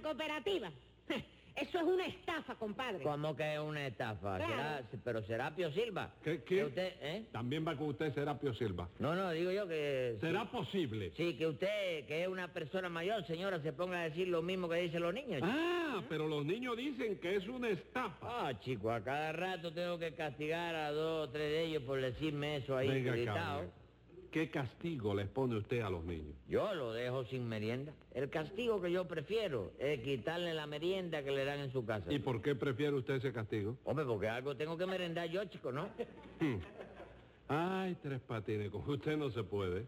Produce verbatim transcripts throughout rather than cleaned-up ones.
cooperativa. Eso es una estafa, compadre. ¿Cómo que es una estafa? Claro. ¿Será, pero Serapio Silva? ¿Qué? ¿Que qué? usted, eh? También va con usted Serapio Silva. No, no, digo yo que... ¿Será posible? Sí, que usted, que es una persona mayor, señora, se ponga a decir lo mismo que dicen los niños. Ah, pero los niños dicen que es una estafa. Ah, chico, a cada rato tengo que castigar a dos o tres de ellos por decirme eso ahí Venga, gritado. Carmen, ¿qué castigo les pone usted a los niños? Yo lo dejo sin merienda. El castigo que yo prefiero es quitarle la merienda que le dan en su casa. ¿Y por qué prefiere usted ese castigo? Hombre, porque algo tengo que merendar yo, chico, ¿no? Hmm. Ay, Tres Patines, con usted no se puede.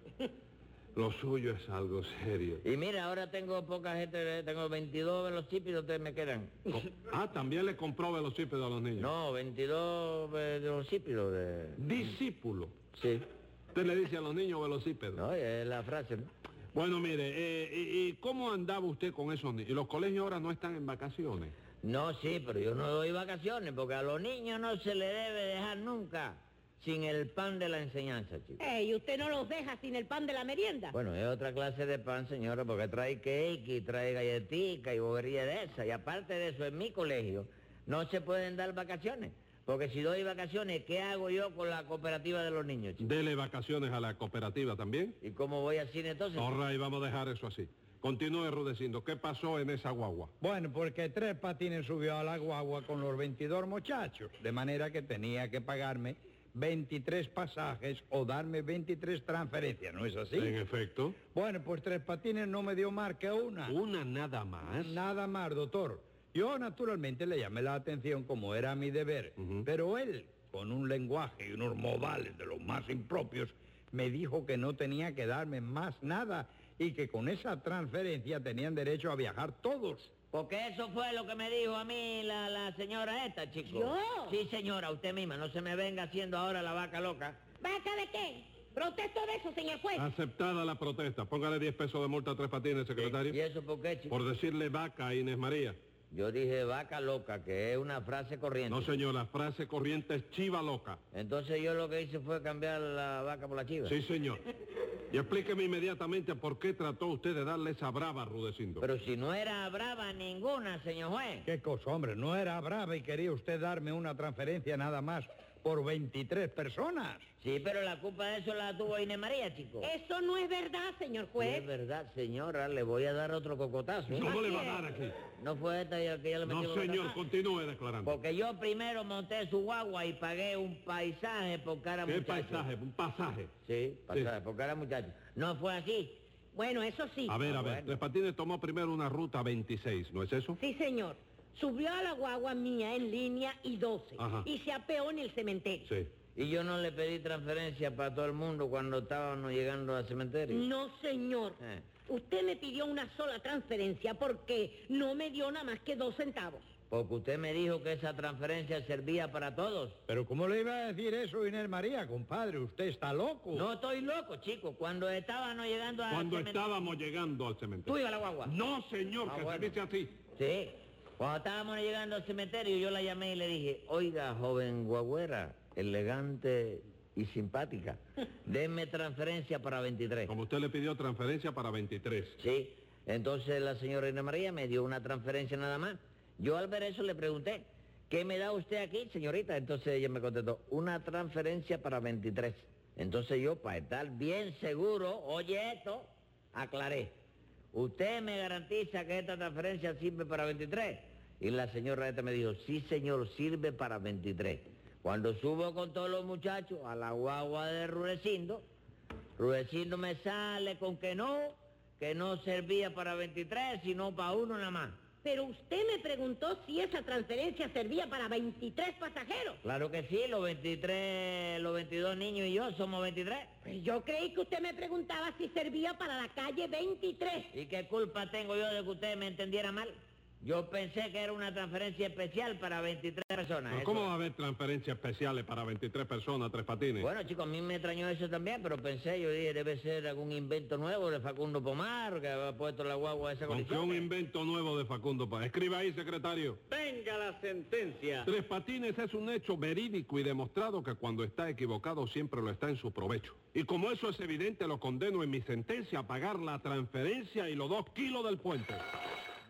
Lo suyo es algo serio. Y mira, ahora tengo poca gente, tengo veintidós velocípedos, ustedes me quedan. Ah, también le compró velocípedo a los niños. No, veintidós velocípedos de... Discípulo. Sí. Usted le dice a los niños velocípedo. No, es la frase, ¿no? Bueno, mire, eh, y, ¿y cómo andaba usted con esos niños? ¿Y los colegios ahora no están en vacaciones? No, sí, pero yo no doy vacaciones, porque a los niños no se les debe dejar nunca sin el pan de la enseñanza, chicos. Eh, ¿y usted no los deja sin el pan de la merienda? Bueno, es otra clase de pan, señora, porque trae cake y trae galletica y bobería de esa. Y aparte de eso, en mi colegio no se pueden dar vacaciones. Porque si doy vacaciones, ¿qué hago yo con la cooperativa de los niños, chicos? Dele vacaciones a la cooperativa también. ¿Y cómo voy al cine entonces? Ahora, y vamos a dejar eso así. Continúe, Rudecindo. ¿Qué pasó en esa guagua? Bueno, porque Tres Patines subió a la guagua con los veintidós muchachos, de manera que tenía que pagarme veintitrés pasajes o darme veintitrés transferencias, ¿no es así? En efecto. Bueno, pues Tres Patines no me dio más que una. Una nada más. Nada más, doctor. Yo naturalmente le llamé la atención como era mi deber, Uh-huh. pero él, con un lenguaje y unos modales de los más impropios, me dijo que no tenía que darme más nada y que con esa transferencia tenían derecho a viajar todos. Porque eso fue lo que me dijo a mí la, la señora esta, chico. ¿Yo? Sí, señora, usted misma. No se me venga haciendo ahora la vaca loca. ¿Vaca de qué? Protesto de eso, señor juez. Aceptada la protesta. Póngale diez pesos de multa a Tres Patines, secretario. ¿Y eso por qué, chico? Por decirle vaca a Inés María. Yo dije vaca loca, que es una frase corriente. No, señor, la frase corriente es chiva loca. Entonces yo lo que hice fue cambiar la vaca por la chiva. Sí, señor. Y explíqueme inmediatamente por qué trató usted de darle esa brava a Rudecindo. Pero si no era brava ninguna, señor juez. ¿Qué cosa, hombre? No era brava y quería usted darme una transferencia nada más por veintitrés personas. Sí, pero la culpa de eso la tuvo Inés María, chico. Eso no es verdad, señor Sí, juez. es verdad, señora, le voy a dar otro cocotazo. ¿Cómo le va a dar aquí? ¿No fue esta ya que ya le metí No, cocotazo? señor, continúe declarando. Porque yo primero monté su guagua y pagué un paisaje por cada ¿Qué muchacho. paisaje? Un pasaje. Sí, paisaje Sí. por cada muchacho. ¿No fue así? Bueno, eso sí. A ver, Ah, a ver. bueno. Tres Patines tomó primero una ruta veintiséis, ¿no es eso? Sí, señor. Subió a la guagua mía en línea y doce. Ajá. Y se apeó en el cementerio. Sí. Y yo no le pedí transferencia para todo el mundo cuando estábamos llegando al cementerio. No, señor. Eh. Usted me pidió una sola transferencia porque no me dio nada más que dos centavos. Porque usted me dijo que esa transferencia servía para todos. Pero ¿cómo le iba a decir eso, Inés María, compadre? Usted está loco. No estoy loco, chico. Cuando estábamos llegando al Cuando cementerio... estábamos llegando al ¿Tú cementerio. ibas a la guagua? No, señor, Ah, que bueno. se dice así. Sí. Cuando estábamos llegando al cementerio, yo la llamé y le dije, oiga, joven guagüera, elegante y simpática, denme transferencia para veintitrés. Como usted le pidió transferencia para veintitrés. Sí. Entonces la señora Inés María me dio una transferencia nada más. Yo al ver eso le pregunté, ¿qué me da usted aquí, señorita? Entonces ella me contestó, una transferencia para veintitrés. Entonces yo, para estar bien seguro, oye esto, aclaré. ¿Usted me garantiza que esta transferencia sirve para veintitrés? Y la señora esta me dijo, sí, señor, sirve para veintitrés. Cuando subo con todos los muchachos a la guagua de Rudecindo, Rudecindo me sale con que no, que no servía para veintitrés, sino para uno nada más. Pero usted me preguntó si esa transferencia servía para veintitrés pasajeros. Claro que sí, los veintitrés, los veintidós niños y yo somos veintitrés. Pues yo creí que usted me preguntaba si servía para la calle veintitrés. ¿Y qué culpa tengo yo de que usted me entendiera mal? Yo pensé que era una transferencia especial para veintitrés personas. Pero Eso- ¿cómo va a haber transferencias especiales para veintitrés personas, Tres Patines? Bueno, chicos, a mí me extrañó eso también, pero pensé, yo dije, debe ser algún invento nuevo de Facundo Pomar, que había puesto la guagua a esa ¿Con qué condición. un invento nuevo de Facundo Paz? Escriba ahí, secretario. Venga la sentencia. Tres Patines es un hecho verídico y demostrado que cuando está equivocado siempre lo está en su provecho. Y como eso es evidente, lo condeno en mi sentencia a pagar la transferencia y los dos kilos del puente.